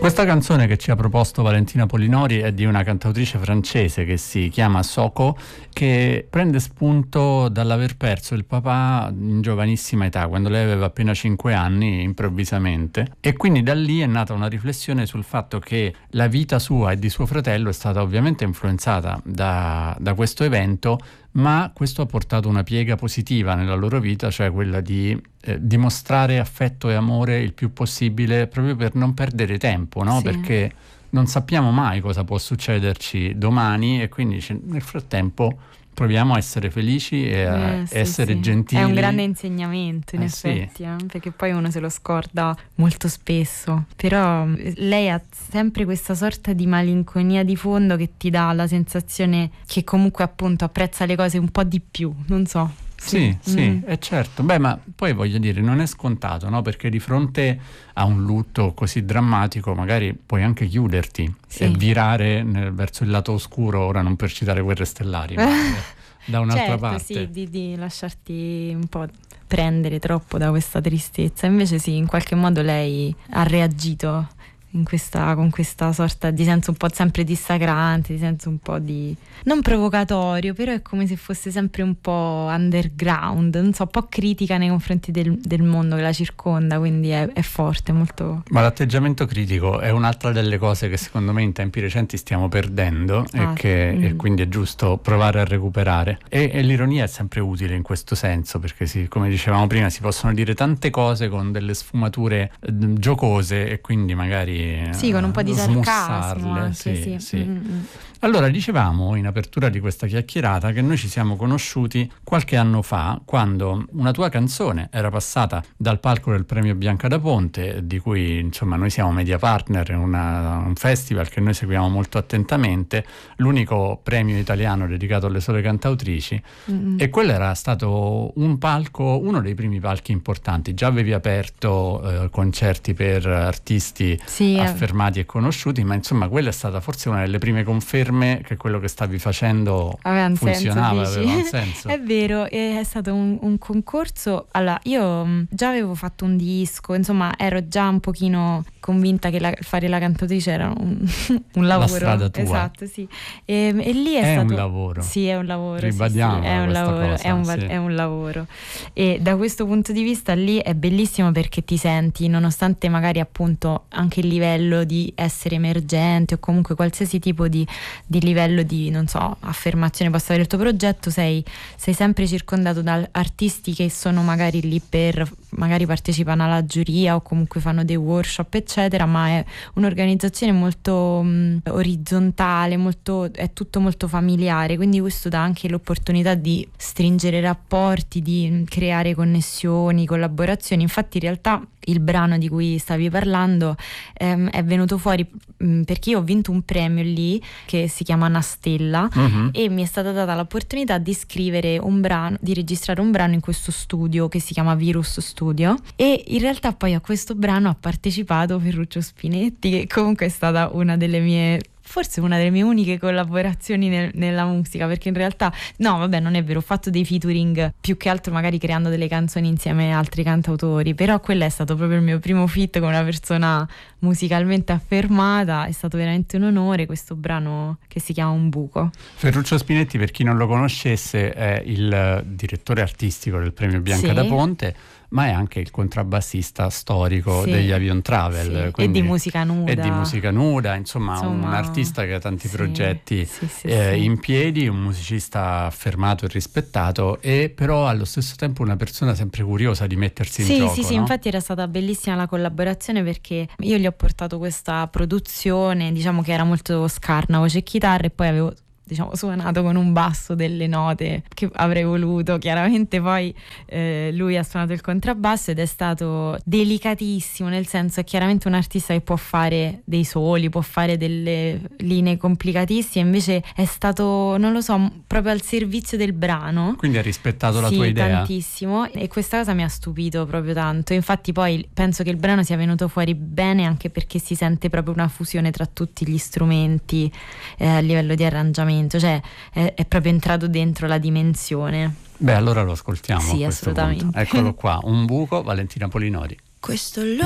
Questa canzone che ci ha proposto Valentina Polinori è di una cantautrice francese che si chiama Soko, che prende spunto dall'aver perso il papà in giovanissima età, quando lei aveva appena 5 anni, improvvisamente, e quindi da lì è nata una riflessione sul fatto che la vita sua e di suo fratello è stata ovviamente influenzata da questo evento, ma questo ha portato una piega positiva nella loro vita, cioè quella di dimostrare affetto e amore il più possibile, proprio per non perdere tempo, no? Sì. Perché non sappiamo mai cosa può succederci domani, e quindi nel frattempo proviamo a essere felici e a essere gentili. È un grande insegnamento, in effetti, perché poi uno se lo scorda molto spesso. Però lei ha sempre questa sorta di malinconia di fondo che ti dà la sensazione che comunque appunto apprezza le cose un po' di più, non so. Sì, è certo. Beh, ma poi voglio dire, non è scontato, no? Perché di fronte a un lutto così drammatico magari puoi anche chiuderti e virare verso il lato oscuro, ora non per citare Guerre Stellari, ma da un'altra parte. Sì, di lasciarti un po' prendere troppo da questa tristezza. Invece sì, in qualche modo lei ha reagito con questa sorta di senso un po' sempre dissacrante, di senso un po' di non provocatorio, però è come se fosse sempre un po' underground, non so, un po' critica nei confronti del mondo che la circonda, quindi è forte, molto. Ma l'atteggiamento critico è un'altra delle cose che secondo me in tempi recenti stiamo perdendo e quindi è giusto provare a recuperare, e l'ironia è sempre utile in questo senso, perché come dicevamo prima, si possono dire tante cose con delle sfumature giocose e quindi magari con un po' di sarcasmo anche, sì. Allora, dicevamo in apertura di questa chiacchierata che noi ci siamo conosciuti qualche anno fa, quando una tua canzone era passata dal palco del Premio Bianca da Ponte, di cui insomma noi siamo media partner, un festival che noi seguiamo molto attentamente, l'unico premio italiano dedicato alle sole cantautrici, e quello era stato un palco, uno dei primi palchi importanti. Già avevi aperto concerti per artisti affermati e conosciuti, ma insomma quella è stata forse una delle prime conferme che quello che stavi facendo funzionava, aveva un senso. È vero, è stato un concorso. Allora, io già avevo fatto un disco, insomma ero già un pochino convinta che fare la cantautrice era un lavoro. La strada tua. Esatto, sì. E lì è stato un lavoro. Sì, è un lavoro. Ribadiamo, sì, è un lavoro, cosa, è un lavoro. E da questo punto di vista lì è bellissimo, perché ti senti, nonostante magari appunto anche il livello di essere emergente o comunque qualsiasi tipo di livello di, non so, affermazione possa avere il tuo progetto, sei sempre circondato da artisti che sono magari lì magari partecipano alla giuria o comunque fanno dei workshop eccetera, ma è un'organizzazione molto orizzontale, è tutto molto familiare, quindi questo dà anche l'opportunità di stringere rapporti, di creare connessioni, collaborazioni. Infatti in realtà il brano di cui stavi parlando è venuto fuori perché io ho vinto un premio lì che si chiama Una Stella, e mi è stata data l'opportunità di scrivere un brano, di registrare un brano in questo studio che si chiama Virus Studio, e in realtà poi a questo brano ha partecipato Ferruccio Spinetti, che comunque è stata forse una delle mie uniche collaborazioni nella musica, perché in realtà no, vabbè, non è vero, ho fatto dei featuring più che altro magari creando delle canzoni insieme a altri cantautori, però quello è stato proprio il mio primo feat con una persona musicalmente affermata. È stato veramente un onore, questo brano che si chiama Un buco. Ferruccio Spinetti, per chi non lo conoscesse, è il direttore artistico del Premio Bianca da Ponte, ma è anche il contrabbassista storico degli Avion Travel, e di musica nuda. Insomma un artista che ha tanti progetti in piedi, un musicista affermato e rispettato, e però allo stesso tempo una persona sempre curiosa di mettersi in gioco. Sì, no? infatti era stata bellissima la collaborazione, perché io gli ho portato questa produzione, diciamo che era molto scarna, voce e chitarra, e poi avevo suonato con un basso delle note che avrei voluto. Chiaramente poi lui ha suonato il contrabbasso ed è stato delicatissimo, nel senso è chiaramente un artista che può fare dei soli, può fare delle linee complicatissime, invece è stato, non lo so, proprio al servizio del brano. Quindi ha rispettato la tua idea? Tantissimo, e questa cosa mi ha stupito proprio tanto. Infatti poi penso che il brano sia venuto fuori bene anche perché si sente proprio una fusione tra tutti gli strumenti a livello di arrangiamento, cioè è proprio entrato dentro la dimensione. Beh, allora lo ascoltiamo. Sì, assolutamente. Eccolo qua, Un buco, Valentina Polinori. Questo